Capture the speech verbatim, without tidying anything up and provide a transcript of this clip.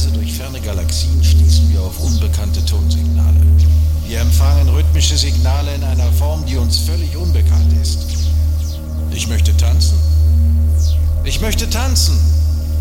Reise durch ferne Galaxien stießen wir auf unbekannte Tonsignale. Wir empfangen rhythmische Signale in einer Form, die uns völlig unbekannt ist. Ich möchte tanzen. Ich möchte tanzen.